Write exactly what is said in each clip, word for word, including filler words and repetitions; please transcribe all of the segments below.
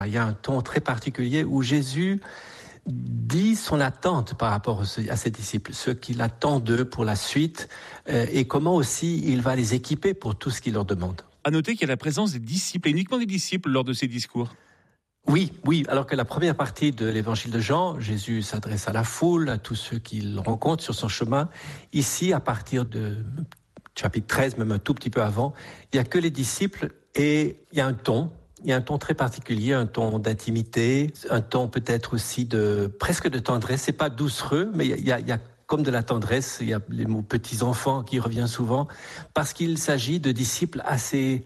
Il y a un ton très particulier où Jésus dit son attente par rapport à ses disciples, ce qu'il attend d'eux pour la suite euh, et comment aussi il va les équiper pour tout ce qu'il leur demande. À noter qu'il y a la présence des disciples, et uniquement des disciples lors de ces discours. Oui, oui, alors que la première partie de l'évangile de Jean, Jésus s'adresse à la foule, à tous ceux qu'il rencontre sur son chemin. Ici, à partir de chapitre treize, même un tout petit peu avant, il n'y a que les disciples et il y a un ton. Il y a un ton très particulier, un ton d'intimité, un ton peut-être aussi de presque de tendresse. C'est pas doucereux, mais il y a, il y a comme de la tendresse. Il y a les mots petits enfants qui reviennent souvent parce qu'il s'agit de disciples assez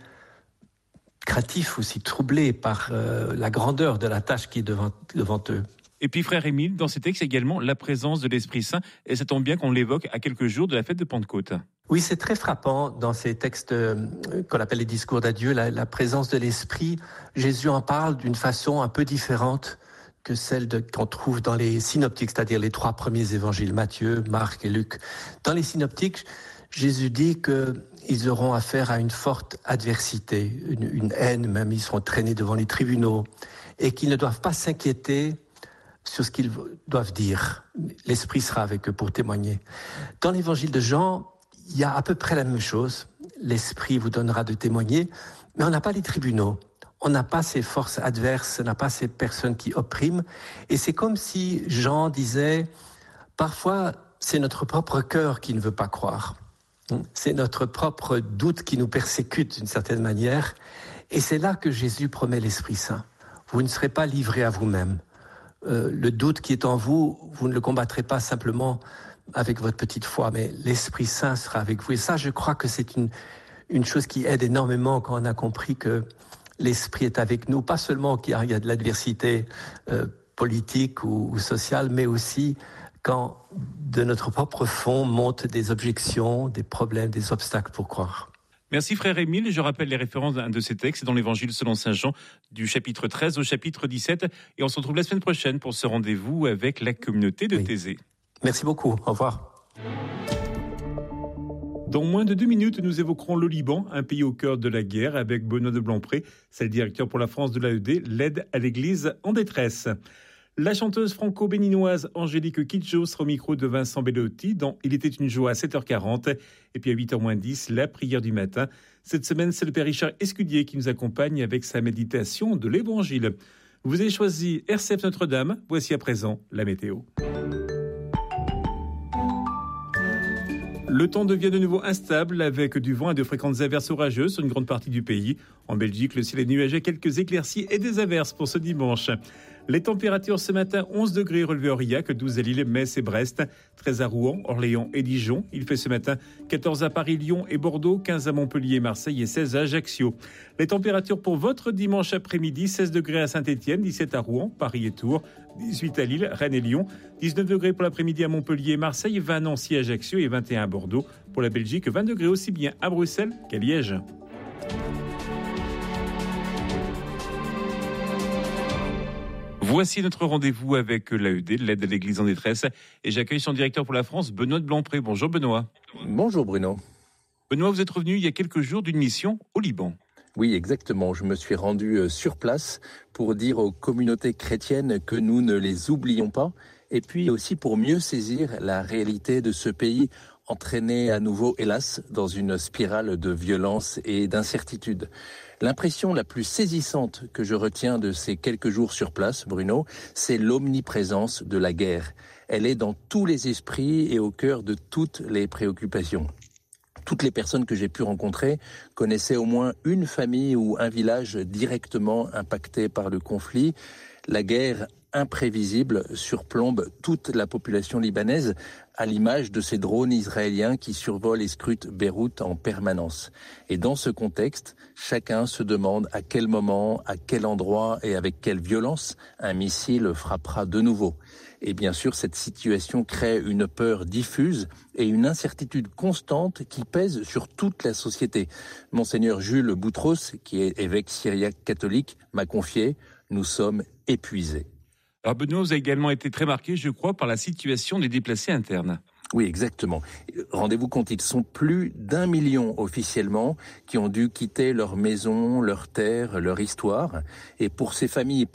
craintifs, aussi troublés par euh, la grandeur de la tâche qui est devant, devant eux. Et puis, frère Émile, dans ces textes également, la présence de l'Esprit Saint, et ça tombe bien qu'on l'évoque à quelques jours de la fête de Pentecôte. Oui, c'est très frappant dans ces textes euh, qu'on appelle les discours d'adieu, la, la présence de l'Esprit. Jésus en parle d'une façon un peu différente que celle de, qu'on trouve dans les synoptiques, c'est-à-dire les trois premiers évangiles, Matthieu, Marc et Luc. Dans les synoptiques, Jésus dit qu'ils auront affaire à une forte adversité, une, une haine, même ils seront traînés devant les tribunaux, et qu'ils ne doivent pas s'inquiéter sur ce qu'ils doivent dire. L'Esprit sera avec eux pour témoigner. Dans l'évangile de Jean, il y a à peu près la même chose. L'Esprit vous donnera de témoigner, mais on n'a pas les tribunaux. On n'a pas ces forces adverses, on n'a pas ces personnes qui oppriment. Et c'est comme si Jean disait, parfois, c'est notre propre cœur qui ne veut pas croire. C'est notre propre doute qui nous persécute d'une certaine manière. Et c'est là que Jésus promet l'Esprit Saint. Vous ne serez pas livrés à vous-même. Euh, le doute qui est en vous, vous ne le combattrez pas simplement avec votre petite foi, mais l'Esprit Saint sera avec vous. Et ça, je crois que c'est une, une chose qui aide énormément quand on a compris que l'Esprit est avec nous, pas seulement qu'il y a, il y a de l'adversité euh, politique ou, ou sociale, mais aussi quand de notre propre fond montent des objections, des problèmes, des obstacles pour croire. Merci frère Émile, je rappelle les références d'un de ces textes dans l'évangile selon saint Jean du chapitre treize au chapitre dix-sept et on se retrouve la semaine prochaine pour ce rendez-vous avec la communauté de oui. Thésée. Merci beaucoup, au revoir. Dans moins de deux minutes, nous évoquerons le Liban, un pays au cœur de la guerre, avec Benoît de Blancpré, c'est le directeur pour la France de l'A E D, l'aide à l'Église en détresse. La chanteuse franco-béninoise Angélique Kidjo sera au micro de Vincent Bellotti dans Il était une joie à sept heures quarante. Et puis à huit heures moins dix, la prière du matin. Cette semaine, c'est le père Richard Escudier qui nous accompagne avec sa méditation de l'Évangile. Vous avez choisi R C F Notre-Dame. Voici à présent la météo. Le temps devient de nouveau instable avec du vent et de fréquentes averses orageuses sur une grande partie du pays. En Belgique, le ciel est nuageux, quelques éclaircies et des averses pour ce dimanche. Les températures ce matin, onze degrés relevés à Aurillac, douze à Lille, Metz et Brest, treize à Rouen, Orléans et Dijon. Il fait ce matin quatorze à Paris, Lyon et Bordeaux, quinze à Montpellier, Marseille et seize à Ajaccio. Les températures pour votre dimanche après-midi, seize degrés à Saint-Étienne, dix-sept à Rouen, Paris et Tours, dix-huit à Lille, Rennes et Lyon, dix-neuf degrés pour l'après-midi à Montpellier et Marseille, vingt à Nancy et Ajaccio et vingt et un à Bordeaux. Pour la Belgique, vingt degrés aussi bien à Bruxelles qu'à Liège. Voici notre rendez-vous avec l'A E D, l'aide à l'Église en détresse. Et j'accueille son directeur pour la France, Benoît de Blancpré. Bonjour Benoît. Bonjour Bruno. Benoît, vous êtes revenu il y a quelques jours d'une mission au Liban. Oui, exactement. Je me suis rendu sur place pour dire aux communautés chrétiennes que nous ne les oublions pas. Et puis aussi pour mieux saisir la réalité de ce pays entraîné à nouveau, hélas, dans une spirale de violence et d'incertitude. L'impression la plus saisissante que je retiens de ces quelques jours sur place, Bruno, c'est l'omniprésence de la guerre. Elle est dans tous les esprits et au cœur de toutes les préoccupations. Toutes les personnes que j'ai pu rencontrer connaissaient au moins une famille ou un village directement impacté par le conflit. La guerre imprévisible surplombe toute la population libanaise, à l'image de ces drones israéliens qui survolent et scrutent Beyrouth en permanence. Et dans ce contexte, chacun se demande à quel moment, à quel endroit et avec quelle violence un missile frappera de nouveau. Et bien sûr, cette situation crée une peur diffuse et une incertitude constante qui pèse sur toute la société. Monseigneur Jules Boutros, qui est évêque syriaque catholique, m'a confié « Nous sommes épuisés ». Alors Benoît, vous avez également été très marqué, je crois, par la situation des déplacés internes. Oui, exactement. Rendez-vous compte, ils sont plus d'un million officiellement qui ont dû quitter leur maison, leur terre, leur histoire. Et pour ces familles